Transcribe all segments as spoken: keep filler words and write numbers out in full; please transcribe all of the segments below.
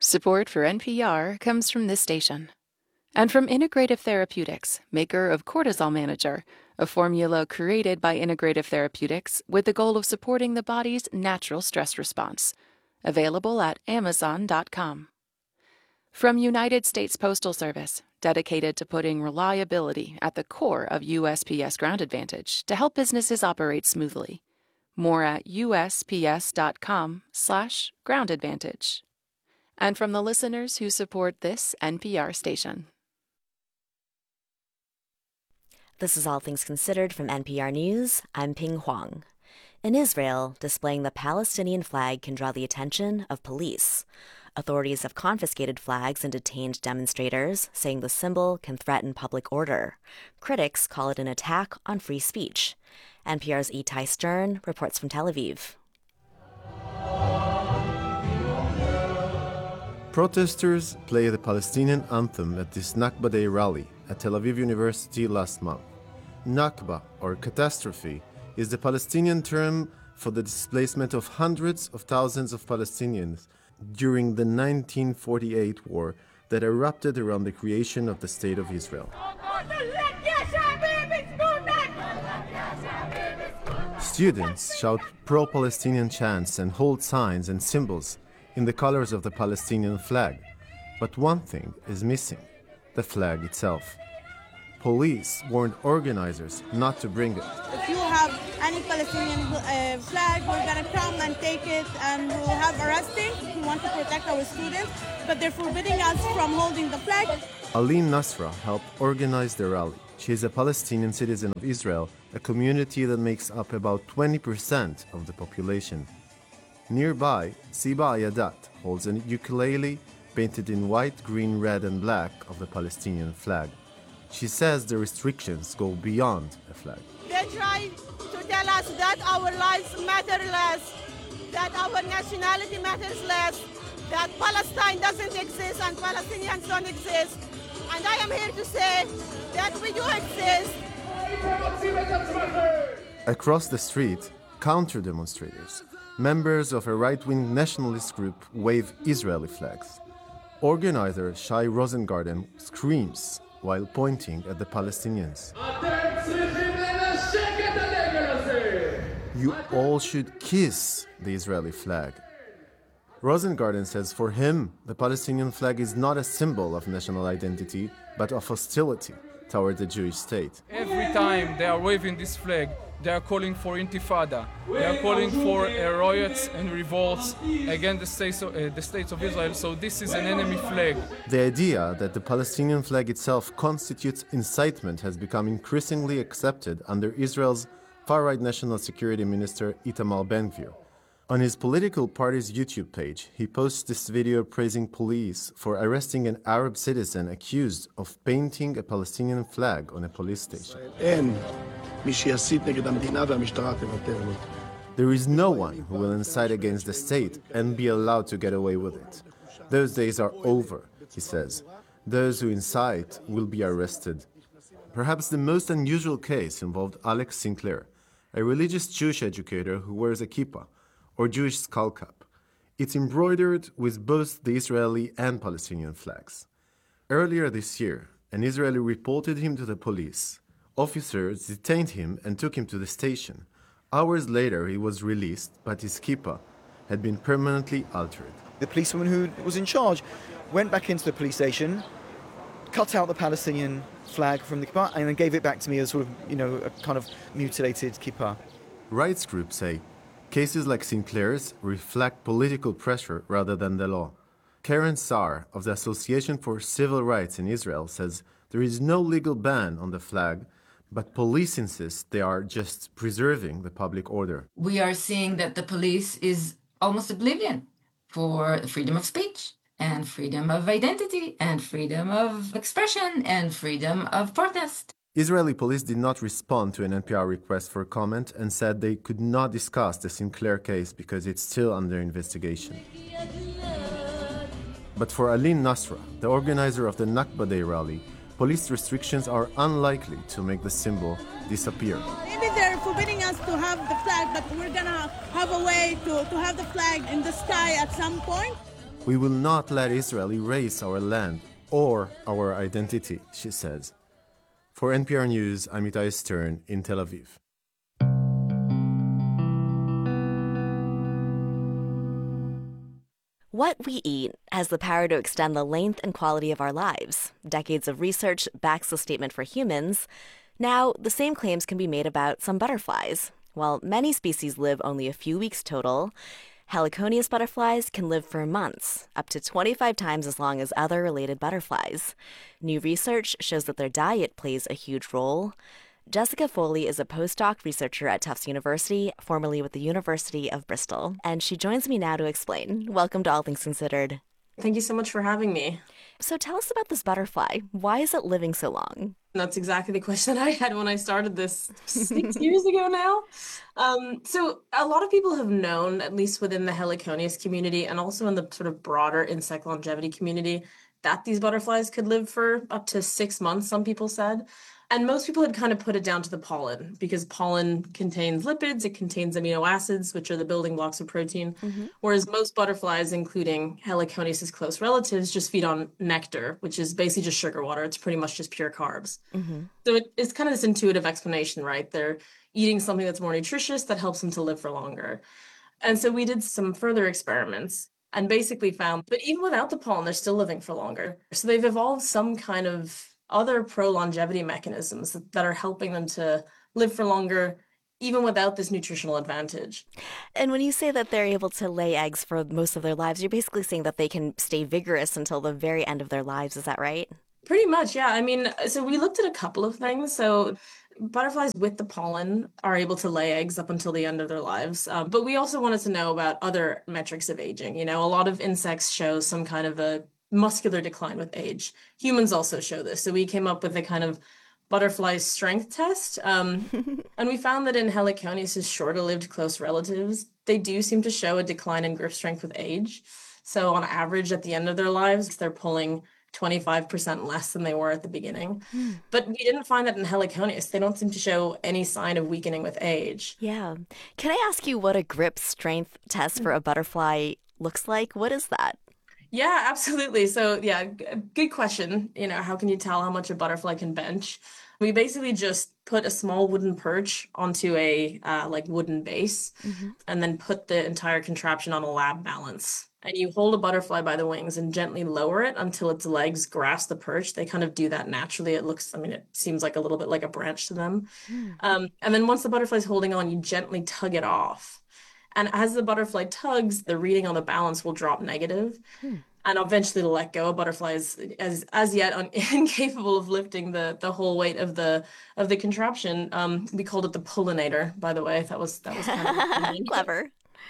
Support for N P R comes from this station. And from Integrative Therapeutics, maker of Cortisol Manager, a formula created by Integrative Therapeutics with the goal of supporting the body's natural stress response. Available at amazon dot com. From United States Postal Service, dedicated to putting reliability at the core of U S P S Ground Advantage to help businesses operate smoothly. More at U S P S dot com slash ground advantage. And from the listeners who support this N P R station. This is All Things Considered from N P R News. I'm Ping Huang. In Israel, displaying the Palestinian flag can draw the attention of police. Authorities have confiscated flags and detained demonstrators, saying the symbol can threaten public order. Critics call it an attack on free speech. N P R's Itai Stern reports from Tel Aviv. Protesters played the Palestinian anthem at this Nakba Day rally at Tel Aviv University last month. Nakba, or catastrophe, is the Palestinian term for the displacement of hundreds of thousands of Palestinians during the nineteen forty-eight war that erupted around the creation of the State of Israel. Students shout pro-Palestinian chants and hold signs and symbols in the colors of the Palestinian flag. But one thing is missing: the flag itself. Police warned organizers not to bring it. If you have any Palestinian uh, flag, we're going to come and take it, and we'll have arresting. We want to protect our students, but they're forbidding us from holding the flag. Aline Nasra helped organize the rally. She is a Palestinian citizen of Israel, a community that makes up about twenty percent of the population. Nearby, Siba Ayadat holds a ukulele painted in white, green, red, and black of the Palestinian flag. She says the restrictions go beyond a flag. They try to tell us that our lives matter less, that our nationality matters less, that Palestine doesn't exist and Palestinians don't exist. And I am here to say that we do exist. Across the street, counter-demonstrators, members of a right-wing nationalist group, wave Israeli flags. Organizer Shai Rosengarten screams while pointing at the Palestinians. You all should kiss the Israeli flag. Rosengarten says for him, the Palestinian flag is not a symbol of national identity, but of hostility toward the Jewish state. Every time they are waving this flag, they are calling for intifada. They are calling for uh, riots and revolts against the states, of, uh, the states of Israel. So this is an enemy flag. The idea that the Palestinian flag itself constitutes incitement has become increasingly accepted under Israel's far-right National Security Minister Itamar Ben-Gvir. On his political party's YouTube page, he posts this video praising police for arresting an Arab citizen accused of painting a Palestinian flag on a police station. There is no one who will incite against the state and be allowed to get away with it. Those days are over, he says. Those who incite will be arrested. Perhaps the most unusual case involved Alex Sinclair, a religious Jewish educator who wears a kippah, or Jewish skull cap. It's embroidered with both the Israeli and Palestinian flags. Earlier this year, an Israeli reported him to the police. Officers detained him and took him to the station. Hours later, he was released, but his kippah had been permanently altered. The policewoman who was in charge went back into the police station, cut out the Palestinian flag from the kippah, and then gave it back to me as sort of, you know, a kind of mutilated kippah. Rights groups say cases like Sinclair's reflect political pressure rather than the law. Karen Saar of the Association for Civil Rights in Israel says there is no legal ban on the flag, but police insist they are just preserving the public order. We are seeing that the police is almost oblivion for freedom of speech and freedom of identity and freedom of expression and freedom of protest. Israeli police did not respond to an N P R request for comment and said they could not discuss the Sinclair case because it's still under investigation. But for Aline Nasra, the organizer of the Nakba Day rally, police restrictions are unlikely to make the symbol disappear. Maybe they're forbidding us to have the flag, but we're going to have a way to, to have the flag in the sky at some point. We will not let Israel erase our land or our identity, she says. For N P R News, I'm Itai Stern in Tel Aviv. What we eat has the power to extend the length and quality of our lives. Decades of research backs the statement for humans. Now, the same claims can be made about some butterflies. While many species live only a few weeks total, Heliconius butterflies can live for months, up to twenty-five times as long as other related butterflies. New research shows that their diet plays a huge role. Jessica Foley is a postdoc researcher at Tufts University, formerly with the University of Bristol, and she joins me now to explain. Welcome to All Things Considered. Thank you so much for having me. So tell us about this butterfly. Why is it living so long? That's exactly the question I had when I started this six years ago now. Um, so a lot of people have known, at least within the Heliconius community and also in the sort of broader insect longevity community, that these butterflies could live for up to six months, some people said. And most people had kind of put it down to the pollen, because pollen contains lipids, it contains amino acids, which are the building blocks of protein, mm-hmm. whereas most butterflies, including Heliconius' close relatives, just feed on nectar, which is basically just sugar water. It's pretty much just pure carbs. Mm-hmm. So it, it's kind of this intuitive explanation, right? They're eating something that's more nutritious that helps them to live for longer. And so we did some further experiments and basically found that even without the pollen, they're still living for longer. So they've evolved some kind of other pro-longevity mechanisms that, that are helping them to live for longer, even without this nutritional advantage. And when you say that they're able to lay eggs for most of their lives, you're basically saying that they can stay vigorous until the very end of their lives. Is that right? Pretty much, yeah. I mean, so we looked at a couple of things. So butterflies with the pollen are able to lay eggs up until the end of their lives. Um, but we also wanted to know about other metrics of aging. You know, a lot of insects show some kind of a muscular decline with age. Humans also show this. So we came up with a kind of butterfly strength test. Um, and we found that in Heliconius' shorter-lived close relatives, they do seem to show a decline in grip strength with age. So on average, at the end of their lives, they're pulling twenty-five percent less than they were at the beginning. Mm. But we didn't find that in Heliconius. They don't seem to show any sign of weakening with age. Yeah. Can I ask you what a grip strength test for a butterfly looks like? What is that? Yeah, absolutely. So yeah, good question. You know, how can you tell how much a butterfly can bench? We basically just put a small wooden perch onto a uh, like wooden base, mm-hmm. and then put the entire contraption on a lab balance. And you hold a butterfly by the wings and gently lower it until its legs grasp the perch. They kind of do that naturally. It looks, I mean, it seems like a little bit like a branch to them. Mm. Um, and then once the butterfly's holding on, you gently tug it off. And as the butterfly tugs, the reading on the balance will drop negative. Hmm. And eventually to let go. A butterfly is as as yet un- incapable of lifting the the whole weight of the of the contraption. Um, we called it the pollinator, by the way. That was that was kind of clever.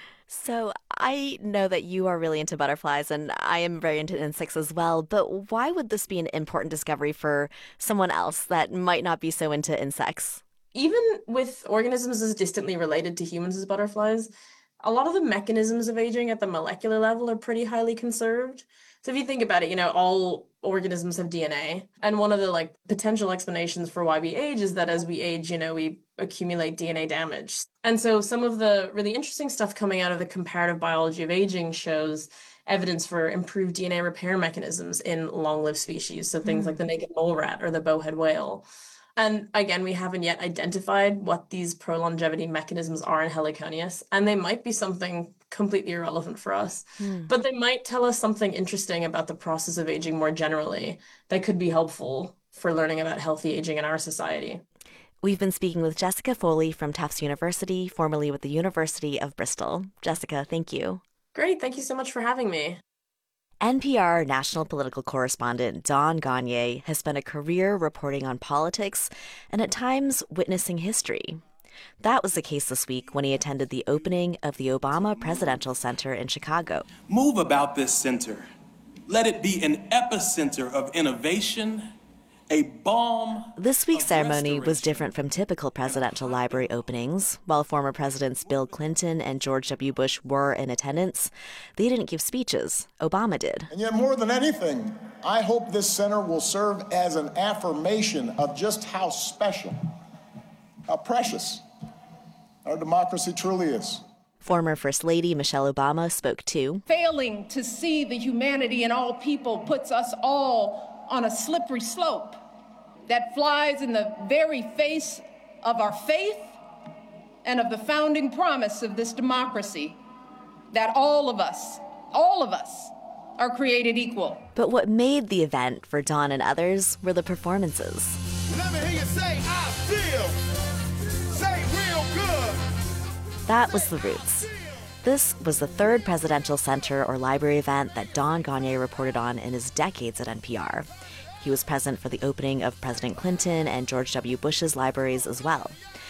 So I know that you are really into butterflies, and I am very into insects as well. But why would this be an important discovery for someone else that might not be so into insects? Even with organisms as distantly related to humans as butterflies, a lot of the mechanisms of aging at the molecular level are pretty highly conserved. So if you think about it, you know, all organisms have D N A. And one of the like potential explanations for why we age is that as we age, you know, we accumulate D N A damage. And so some of the really interesting stuff coming out of the comparative biology of aging shows evidence for improved D N A repair mechanisms in long-lived species. So things mm. like the naked mole rat or the bowhead whale. And again, we haven't yet identified what these pro-longevity mechanisms are in Heliconius, and they might be something completely irrelevant for us, mm. but they might tell us something interesting about the process of aging more generally that could be helpful for learning about healthy aging in our society. We've been speaking with Jessica Foley from Tufts University, formerly with the University of Bristol. Jessica, thank you. Great. Thank you so much for having me. N P R national political correspondent Dawn Gagnier has spent a career reporting on politics and at times witnessing history. That was the case this week when he attended the opening of the Obama Presidential Center in Chicago. Move about this center. Let it be an epicenter of innovation, a balm. This week's ceremony was different from typical presidential library openings. While former presidents Bill Clinton and George W. Bush were in attendance, they didn't give speeches. Obama did. And yet, more than anything, I hope this center will serve as an affirmation of just how special, how precious our democracy truly is. Former First Lady Michelle Obama spoke too. Failing to see the humanity in all people puts us all on a slippery slope that flies in the very face of our faith and of the founding promise of this democracy, that all of us, all of us, are created equal. But what made the event for Don and others were the performances. Let me hear you say, I feel. Say real good. That was The Roots. This was the third presidential center or library event that Don Gonyea reported on in his decades at N P R. He was present for the opening of President Clinton and George W. Bush's libraries as well.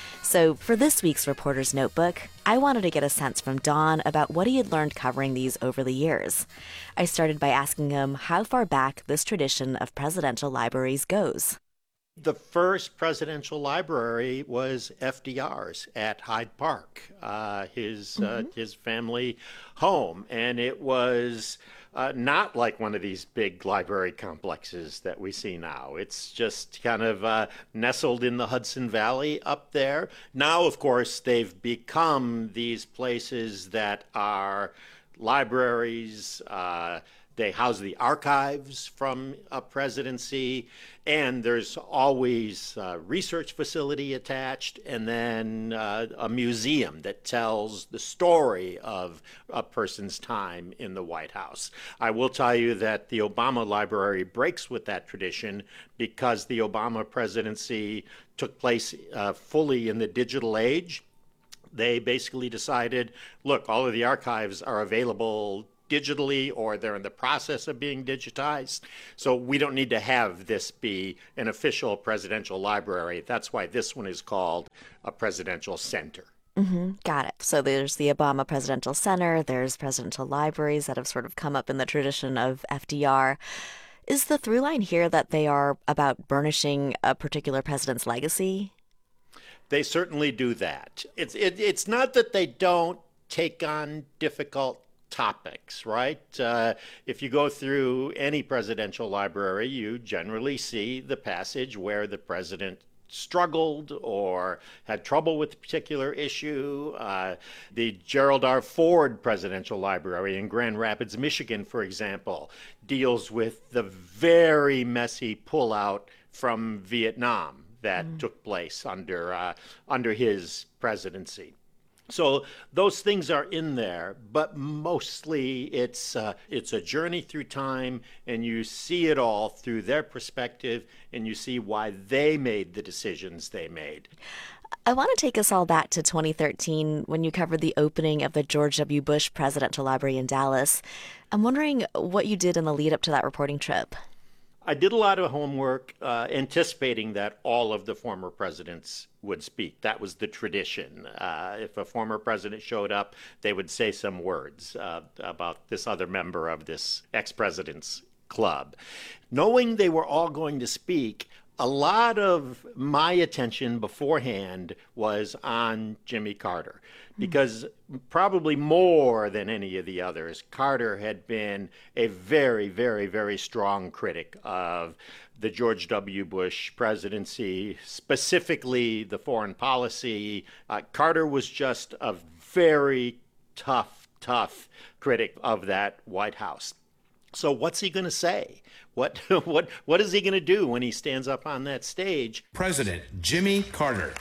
So for this week's Reporter's Notebook, I wanted to get a sense from Don about what he had learned covering these over the years. I started by asking him how far back this tradition of presidential libraries goes. The first presidential library was F D R's at Hyde Park, uh, his mm-hmm. uh, his family home, and it was uh, not like one of these big library complexes that we see now. It's just kind of uh, nestled in the Hudson Valley up there. Now, of course, they've become these places that are libraries. Uh, They house the archives from a presidency, and there's always a research facility attached, and then uh, a museum that tells the story of a person's time in the White House. I will tell you that the Obama Library breaks with that tradition because the Obama presidency took place uh, fully in the digital age. They basically decided, look, all of the archives are available digitally, or they're in the process of being digitized. So we don't need to have this be an official presidential library. That's why this one is called a presidential center. Mm-hmm, got it. So there's the Obama Presidential Center, there's presidential libraries that have sort of come up in the tradition of F D R. Is the through line here that they are about burnishing a particular president's legacy? They certainly do that. It's it, it's not that they don't take on difficult topics, right? Uh, if you go through any presidential library, you generally see the passage where the president struggled or had trouble with a particular issue. Uh, the Gerald R. Ford Presidential Library in Grand Rapids, Michigan, for example, deals with the very messy pullout from Vietnam that mm. took place under uh, under his presidency. So those things are in there, but mostly it's uh, it's a journey through time, and you see it all through their perspective, and you see why they made the decisions they made. I want to take us all back to twenty thirteen when you covered the opening of the George W. Bush Presidential Library in Dallas. I'm wondering what you did in the lead up to that reporting trip. I did a lot of homework uh, anticipating that all of the former presidents would speak. That was the tradition. Uh, if a former president showed up, they would say some words uh, about this other member of this ex-president's club. Knowing they were all going to speak, a lot of my attention beforehand was on Jimmy Carter, because probably more than any of the others, Carter had been a very, very, very strong critic of the George W. Bush presidency, specifically the foreign policy. Uh, Carter was just a very tough, tough critic of that White House. So what's he going to say? What what what is he going to do when he stands up on that stage? President Jimmy Carter.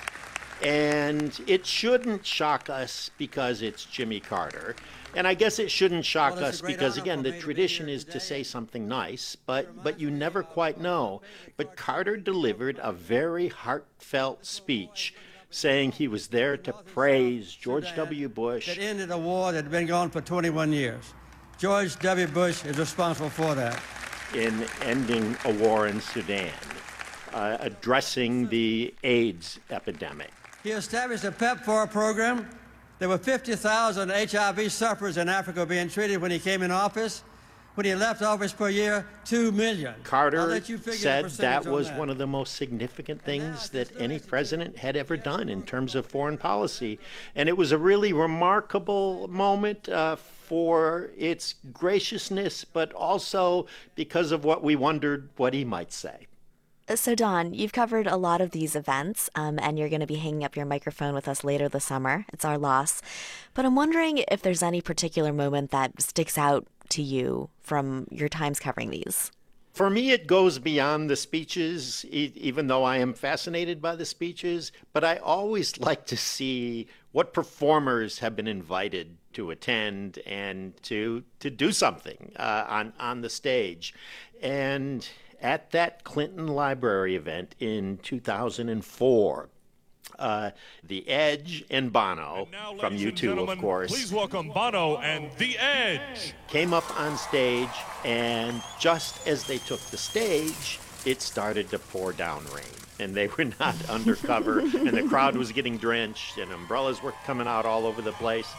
And it shouldn't shock us because it's Jimmy Carter. And I guess it shouldn't shock well, us because, again, the tradition is to say something nice, but, but you never quite know. But Carter delivered a very heartfelt speech saying he was there to praise George W. Bush. That ended a war that had been going for twenty-one years. George W. Bush is responsible for that. In ending a war in Sudan, uh, addressing the AIDS epidemic. He established a PEPFAR program. There were fifty thousand H I V sufferers in Africa being treated when he came in office. When he left office per year, two million. Carter said that was that. one of the most significant things that any president had ever done in terms of foreign policy. And it was a really remarkable moment uh, for its graciousness, but also because of what we wondered what he might say. So, Dawn, you've covered a lot of these events, um, and you're going to be hanging up your microphone with us later this summer. It's our loss. But I'm wondering if there's any particular moment that sticks out to you from your times covering these. For me, it goes beyond the speeches, e- even though I am fascinated by the speeches. But I always like to see what performers have been invited to attend and to to do something uh, on, on the stage. And at that Clinton Library event in two thousand four, uh, The Edge and Bono, and from U two, of course, please welcome Bono and The Edge, came up on stage, and just as they took the stage, it started to pour down rain. And they were not undercover, and the crowd was getting drenched, and umbrellas were coming out all over the place.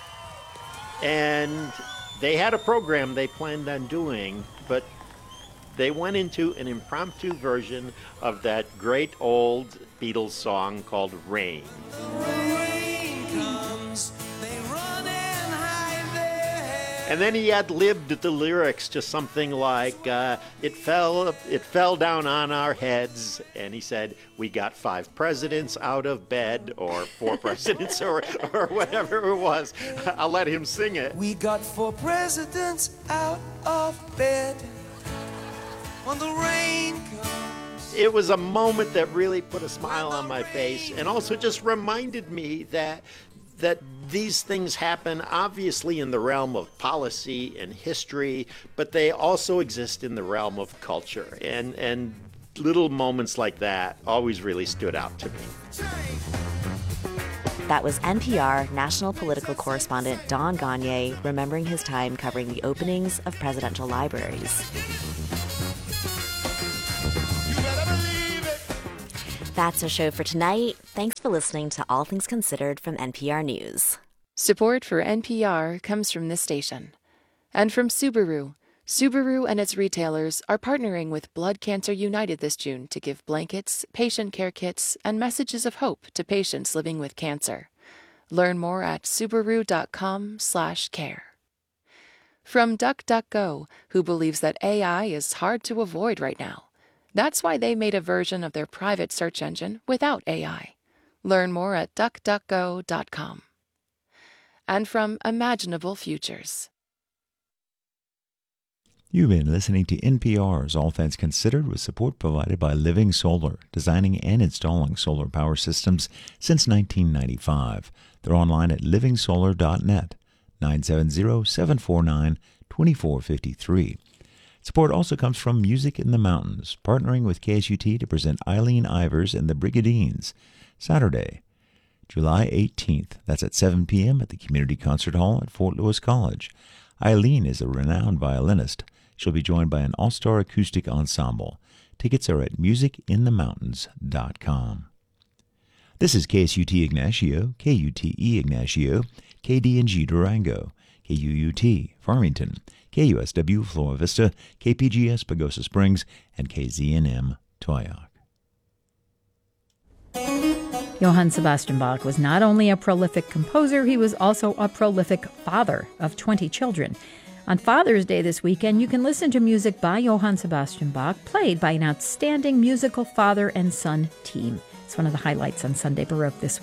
And they had a program they planned on doing, but they went into an impromptu version of that great old Beatles song called Rain. Rain comes, they run and hide their head. And then he ad-libbed the lyrics to something like, uh, it fell it fell down on our heads, and he said, we got five presidents out of bed, or four presidents, or, or whatever it was. I'll let him sing it. We got four presidents out of bed. When the rain comes. It was a moment that really put a smile on my face, and also just reminded me that that these things happen obviously in the realm of policy and history, but they also exist in the realm of culture. And and little moments like that always really stood out to me. That was N P R national political correspondent Don Gonyea remembering his time covering the openings of presidential libraries. That's our show for tonight. Thanks for listening to All Things Considered from N P R News. Support for N P R comes from this station. And from Subaru. Subaru and its retailers are partnering with Blood Cancer United this June to give blankets, patient care kits, and messages of hope to patients living with cancer. Learn more at subaru.com slash care. From DuckDuckGo, who believes that A I is hard to avoid right now. That's why they made a version of their private search engine without A I. Learn more at duck duck go dot com. And from Imaginable Futures. You've been listening to N P R's All Things Considered with support provided by Living Solar, designing and installing solar power systems since nineteen ninety-five. They're online at living solar dot net, nine seven zero, seven four nine, two four five three. Support also comes from Music in the Mountains, partnering with K S U T to present Eileen Ivers and the Brigadines, Saturday, July eighteenth. That's at seven p.m. at the Community Concert Hall at Fort Lewis College. Eileen is a renowned violinist. She'll be joined by an all-star acoustic ensemble. Tickets are at music in the mountains dot com. This is K S U T Ignacio, K U T E Ignacio, K D N G Durango, K U U T Farmington, K U S W Flora Vista, K P G S Pagosa Springs, and K Z N M Toyoak. Johann Sebastian Bach was not only a prolific composer, he was also a prolific father of twenty children. On Father's Day this weekend, you can listen to music by Johann Sebastian Bach, played by an outstanding musical father and son team. It's one of the highlights on Sunday Baroque this week.